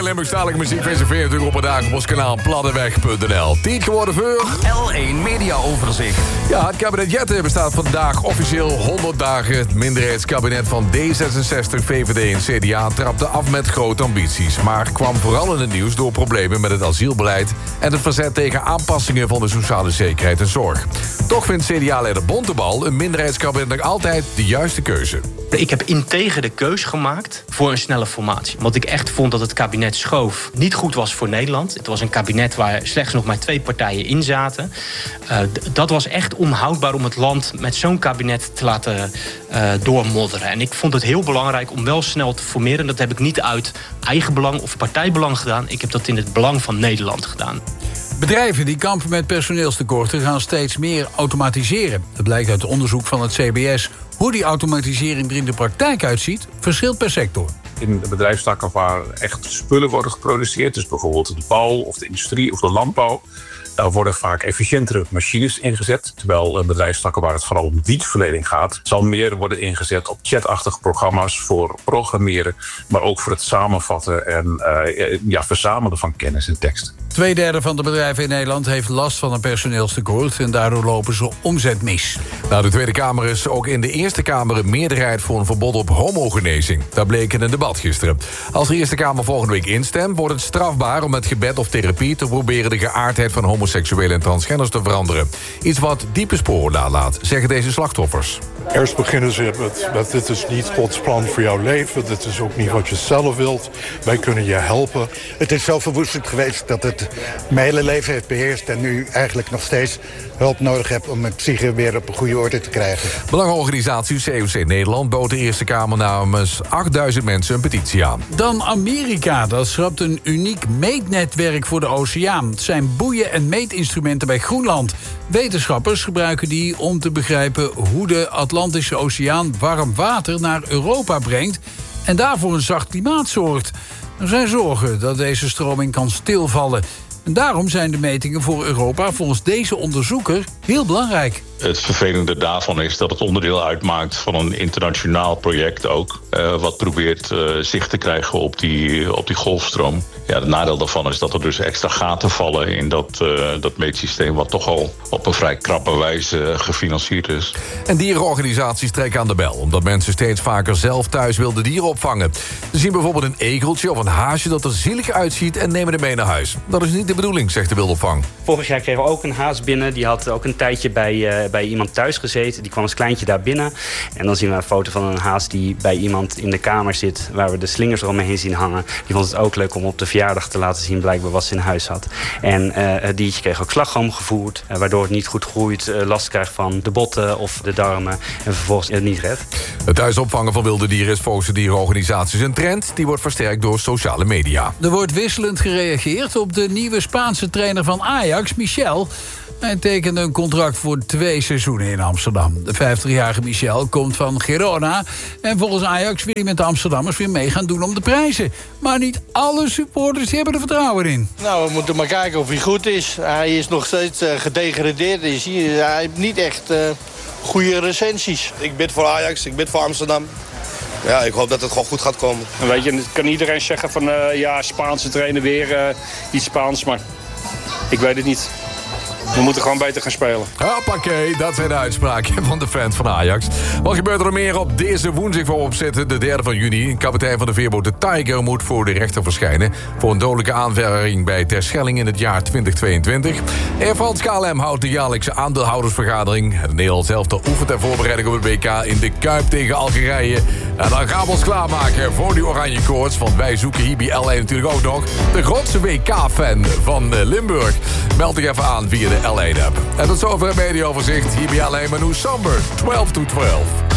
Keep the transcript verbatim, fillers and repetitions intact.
Limburgstalige muziek reserveert u op een dag op ons kanaal Pladdeweg punt n l. Tijd geworden voor... L één Media Overzicht. Ja, het kabinet Jette bestaat vandaag officieel honderd dagen. Het minderheidskabinet van D zesenzestig, V V D en C D A trapte af met grote ambities. Maar kwam vooral in het nieuws door problemen met het asielbeleid... en het verzet tegen aanpassingen van de sociale zekerheid en zorg. Toch vindt C D A-leider Bontebal een minderheidskabinet nog altijd de juiste keuze. Ik heb integer de keus gemaakt voor een snelle formatie. Want ik echt vond dat het kabinet Schoof niet goed was voor Nederland. Het was een kabinet waar slechts nog maar twee partijen in zaten. Uh, d- dat was echt onhoudbaar om het land met zo'n kabinet te laten uh, doormodderen. En ik vond het heel belangrijk om wel snel te formeren. Dat heb ik niet uit eigen belang of partijbelang gedaan. Ik heb dat in het belang van Nederland gedaan. Bedrijven die kampen met personeelstekorten gaan steeds meer automatiseren. Dat blijkt uit onderzoek van het C B S. Hoe die automatisering er in de praktijk uitziet, verschilt per sector. In de bedrijfstakken waar echt spullen worden geproduceerd, dus bijvoorbeeld de bouw of de industrie of de landbouw, daar worden vaak efficiëntere machines ingezet. Terwijl bedrijfstakken waar het vooral om dienstverlening gaat, zal meer worden ingezet op chatachtige programma's voor programmeren, maar ook voor het samenvatten en uh, ja, verzamelen van kennis en tekst. Tweederde van de bedrijven in Nederland heeft last van een personeelstekort en daardoor lopen ze omzet mis. Nou, de Tweede Kamer is ook in de Eerste Kamer een meerderheid voor een verbod op homogenezing. Dat bleek in een debat gisteren. Als de Eerste Kamer volgende week instemt, wordt het strafbaar om met gebed of therapie te proberen de geaardheid van homoseksuelen en transgenders te veranderen. Iets wat diepe sporen nalaat, zeggen deze slachtoffers. Eerst beginnen ze met, met dit is niet Gods plan voor jouw leven. Dit is ook niet wat je zelf wilt. Wij kunnen je helpen. Het is zo verwoestend geweest dat het mijn hele leven heeft beheerst en nu eigenlijk nog steeds hulp nodig heb om mijn psyche weer op een goede orde te krijgen. Belangenorganisatie C O C Nederland bood de Eerste Kamer namens achtduizend mensen een petitie aan. Dan Amerika. Dat schrapt een uniek meetnetwerk voor de oceaan. Het zijn boeien en meetinstrumenten bij Groenland. Wetenschappers gebruiken die om te begrijpen hoe de Atlantische Oceaan warm water naar Europa brengt en daarvoor een zacht klimaat zorgt. Er zijn zorgen dat deze stroming kan stilvallen. En daarom zijn de metingen voor Europa volgens deze onderzoeker heel belangrijk. Het vervelende daarvan is dat het onderdeel uitmaakt van een internationaal project ook. Uh, wat probeert uh, zicht te krijgen op die, op die golfstroom. Ja, het nadeel daarvan is dat er dus extra gaten vallen in dat, uh, dat meetsysteem, wat toch al op een vrij krappe wijze gefinancierd is. En dierenorganisaties trekken aan de bel, omdat mensen steeds vaker zelf thuis wilde dieren opvangen. Ze zien bijvoorbeeld een egeltje of een haasje dat er zielig uitziet en nemen het mee naar huis. Dat is niet de bedoeling, zegt de wildopvang. Vorig jaar kregen we ook een haas binnen. Die had ook een tijdje bij, uh, bij iemand thuis gezeten. Die kwam als kleintje daar binnen. En dan zien we een foto van een haas die bij iemand in de kamer zit, waar we de slingers eromheen zien hangen. Die vond het ook leuk om op de verjaardag te laten zien blijkbaar wat ze in huis had. En uh, het diertje kreeg ook slagroom gevoerd, uh, waardoor het niet goed groeit, uh, last krijgt van de botten of de darmen en vervolgens het niet redt. Het thuisopvangen van wilde dieren is volgens de dierenorganisaties een trend die wordt versterkt door sociale media. Er wordt wisselend gereageerd op de nieuwe Spaanse trainer van Ajax, Michel. Hij tekende een contract voor twee seizoenen in Amsterdam. De vijftigjarige Michel komt van Girona. En volgens Ajax wil hij met de Amsterdammers weer mee gaan doen om de prijzen. Maar niet alle supporters die hebben er vertrouwen in. Nou, we moeten maar kijken of hij goed is. Hij is nog steeds uh, gedegradeerd. Is hij, hij heeft niet echt uh, goede recensies. Ik bid voor Ajax, ik bid voor Amsterdam. Ja, ik hoop dat het gewoon goed gaat komen. Weet je, kan iedereen zeggen van uh, ja, Spaanse trainer weer uh, iets Spaans, maar ik weet het niet. We moeten gewoon beter gaan spelen. Hoppakee, dat zijn de uitspraken van de fans van Ajax. Wat gebeurt er meer op deze woensdag voor opzetten, de derde van juni? Kapitein van de veerboot de Tiger moet voor de rechter verschijnen voor een dodelijke aanvaring bij Terschelling in het jaar twintig tweeëntwintig. Air France K L M houdt de jaarlijkse aandeelhoudersvergadering. Het Nederlands elftal oefent ter voorbereiding op het W K in de Kuip tegen Algerije. En dan gaan we ons klaarmaken voor die oranje koorts, want wij zoeken hier bij L één natuurlijk ook nog de grootste W K-fan van Limburg. Meld dich even aan via de L één app. En tot zover het mediaoverzicht. Hier bij L één Manu Somber, twaalf to twaalf.